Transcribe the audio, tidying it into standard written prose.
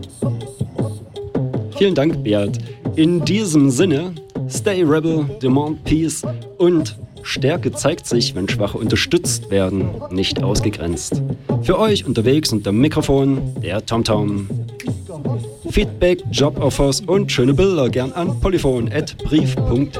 Vielen Dank, Beat. In diesem Sinne, stay rebel, demand peace und Stärke zeigt sich, wenn Schwache unterstützt werden, nicht ausgegrenzt. Für euch unterwegs unter Mikrofon, der TomTom. Feedback, Joboffers und schöne Bilder gern an polyphon@brief.de.